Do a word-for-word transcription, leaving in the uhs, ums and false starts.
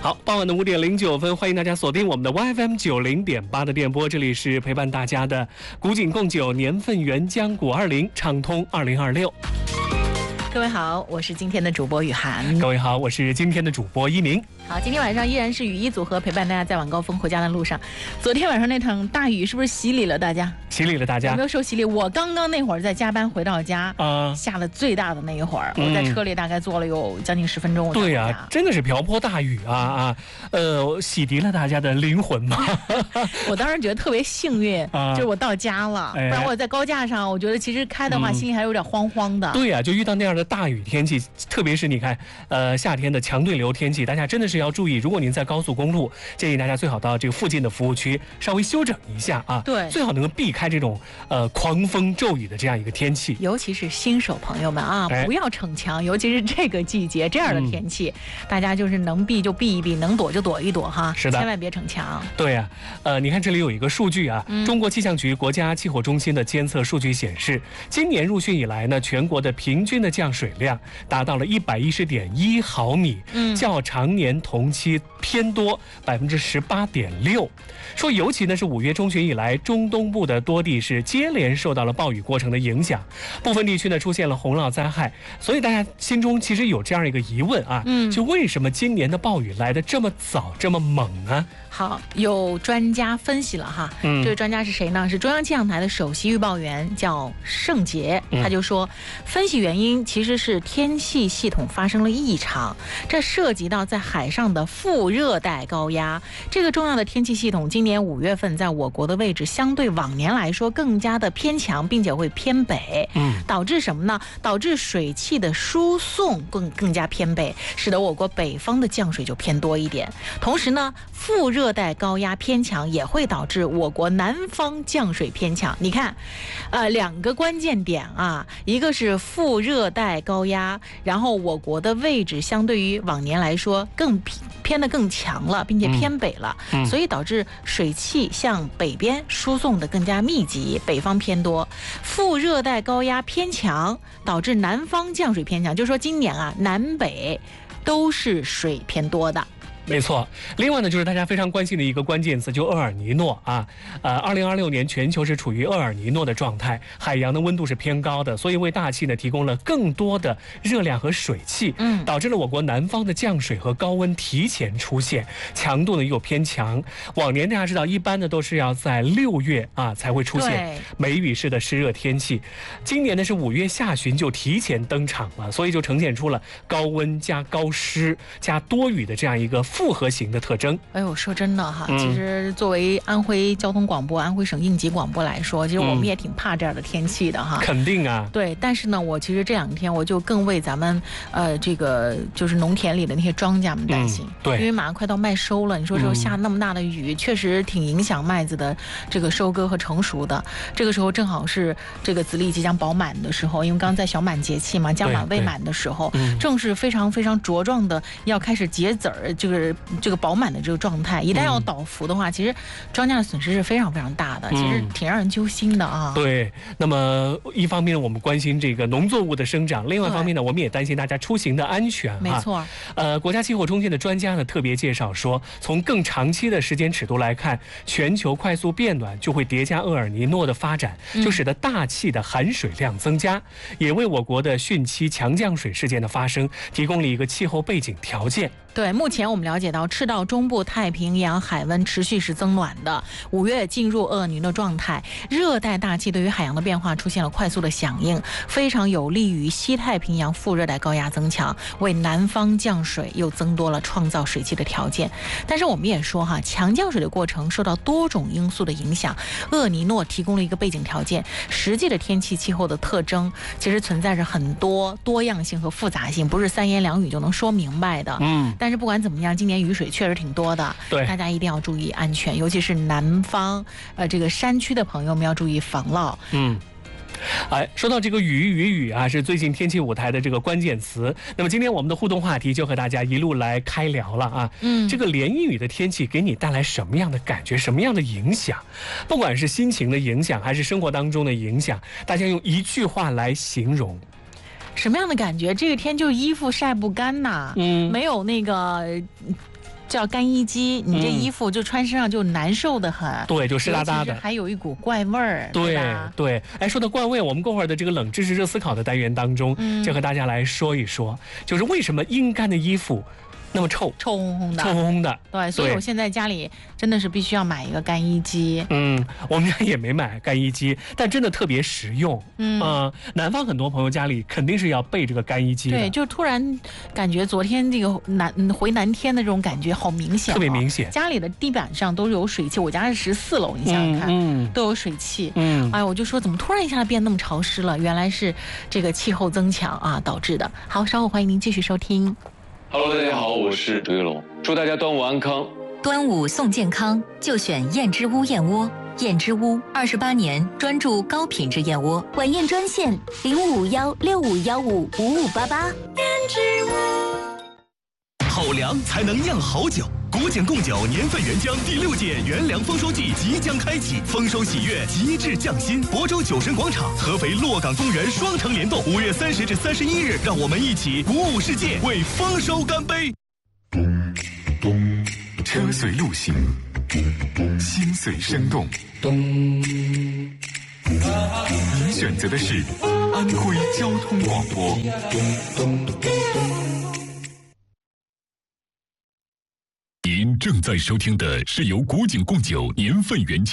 好，傍晚的五点零九分，欢迎大家锁定我们的 Y F M 九零点八的电波，这里是陪伴大家的古井贡酒年份原浆古二零畅通二零二六。 各位好，我是今天的主播雨涵。 各位好，我是今天的主播一鸣。 好，今天晚上依然是雨衣组合陪伴大家在晚高峰回家的路上。昨天晚上那场大雨是不是洗礼了大家？ 洗礼了大家， 有没有受洗礼？我刚刚那会儿在加班回到家，啊、呃，下了最大的那一会儿，嗯、我在车里大概坐了有将近十分钟。 对呀、啊，真的是瓢泼大雨啊啊！呃，洗涤了大家的灵魂嘛。 我当时觉得特别幸运，啊、就是我到家了，哎、不然我在高架上，我觉得其实开的话、嗯、心里还有点慌慌的。 对呀、啊，就遇到那样的大雨天气，特别是你看，呃，夏天的强对流天气，大家真的是要注意。如果您在高速公路，建议大家最好到这个附近的服务区稍微休整一下啊。 对， 最好能够避开这种呃狂风骤雨的这样一个天气。 尤其是新手朋友们啊，哎、不要逞强，尤其是这个季节这样的天气，嗯、大家就是能避就避一避，能躲就躲一躲哈。 是的， 千万别逞强。 对呀、啊，呃，你看这里有一个数据啊，嗯、中国气象局国家气候中心的监测数据显示，今年入汛以来呢，全国的平均的降水量达到了一百一十点一毫米，嗯，较常年同期偏多百分之十八点六。说尤其呢是五月中旬以来，中东部的多地是接连受到了暴雨过程的影响，部分地区呢出现了洪涝灾害，所以大家心中其实有这样一个疑问啊，嗯，就为什么今年的暴雨来得这么早这么猛呢？ 好，有专家分析了哈，嗯，这位专家是谁呢？是中央气象台的首席预报员，叫盛杰，他就说，分析原因其实是天气系统发生了异常，这涉及到在海上的副热带高压，这个重要的天气系统，今年五月份在我国的位置相对往年来说更加的偏强，并且会偏北，嗯，导致什么呢？导致水汽的输送更更加偏北，使得我国北方的降水就偏多一点。同时呢，副热带高压偏强也会导致我国南方降水偏强。你看，呃，两个关键点啊，一个是副热带高压，然后我国的位置相对于往年来说更偏的更强了，并且偏北了，嗯嗯、所以导致水汽向北边输送的更加密集，北方偏多。副热带高压偏强，导致南方降水偏强，就是说今年啊，南北都是水偏多的。 没错，另外呢，就是大家非常关心的一个关键词，就厄尔尼诺啊。呃，二零二六年全球是处于厄尔尼诺的状态，海洋的温度是偏高的，所以为大气呢提供了更多的热量和水汽，嗯，导致了我国南方的降水和高温提前出现，强度呢又偏强。往年大家知道，一般呢都是要在六月啊才会出现梅雨式的湿热天气，今年呢是五月下旬就提前登场了，所以就呈现出了高温加高湿加多雨的这样一个复合型的特征。 哎呦，说真的哈，嗯、其实作为安徽交通广播、安徽省应急广播来说，其实我们也挺怕这样的天气的哈。 肯定啊。 对，但是呢，我其实这两天我就更为咱们呃这个就是农田里的那些庄稼们担心。嗯、对，因为马上快到麦收了，你说时候下那么大的雨，嗯、确实挺影响麦子的这个收割和成熟的。这个时候正好是这个籽粒即将饱满的时候，因为刚在小满节气嘛，将满未满的时候，嗯、正是非常非常茁壮的要开始结籽儿，这个。这个饱满的这个状态，一旦要倒伏的话，嗯、其实庄稼的损失是非常非常大的，嗯、其实挺让人揪心的啊。 对，那么一方面我们关心这个农作物的生长，另外一方面呢，我们也担心大家出行的安全。 没错。 呃，国家气候中心的专家呢特别介绍说，从更长期的时间尺度来看，全球快速变暖就会叠加厄尔尼诺的发展，就使得大气的含水量增加，嗯、也为我国的汛期强降水事件的发生提供了一个气候背景条件。 对，目前我们了解到，赤道中部太平洋海温持续是增暖的，五月进入厄尔尼诺状态，热带大气对于海洋的变化出现了快速的响应，非常有利于西太平洋副热带高压增强，为南方降水又增多了创造水汽的条件。但是我们也说哈，强降水的过程受到多种因素的影响，厄尔尼诺提供了一个背景条件，实际的天气气候的特征其实存在着很多多样性和复杂性，不是三言两语就能说明白的。嗯。但是不管怎么样，今年雨水确实挺多的，对，大家一定要注意安全，尤其是南方呃这个山区的朋友们要注意防涝。嗯。 哎，说到这个雨雨雨啊，是最近天气舞台的这个关键词。那么今天我们的互动话题就和大家一路来开聊了啊。嗯，这个连阴雨的天气给你带来什么样的感觉，什么样的影响？不管是心情的影响，还是生活当中的影响，大家用一句话来形容。 什么样的感觉？这个天就衣服晒不干呐，嗯，没有那个叫干衣肌，你这衣服就穿身上就难受的很， 嗯、对，就湿哒哒的， 还有一股怪味儿。 对对, 对，哎，说到怪味，我们过会儿的这个冷知识热思考的单元当中，嗯、就和大家来说一说，就是为什么阴干的衣服那么臭， 臭烘烘的， 臭烘烘的。 对，所以我现在家里真的是必须要买一个干衣机。 嗯，我们家也没买干衣机，但真的特别实用。嗯、呃，南方很多朋友家里肯定是要备这个干衣机的。 对，就突然感觉昨天这个南回南天的这种感觉好明显、哦， 特别明显。 家里的地板上都是有水汽，我家是十四楼，你想想看，嗯嗯、都有水汽。嗯，哎，我就说怎么突然一下变那么潮湿了？原来是这个气候增强啊导致的。好，稍后欢迎您继续收听。 Hello， 大家好，我是朱一龙，祝大家端午安康。 端午送健康，就选燕之屋燕窝。燕之屋二十八年专注高品质燕窝， 晚宴专线零五五幺六五幺五五五八八。燕之屋， 好粮才能酿好酒。古井贡酒年份原浆第六届元粮丰收季即将开启，丰收喜悦，极致匠心。亳州酒神广场、合肥洛港公园双城联动，五月三十至三十一日，让我们一起鼓舞世界，为丰收干杯！ 车随路行，心随生动。您选择的是安徽交通广播。您正在收听的是由古井贡酒年份原浆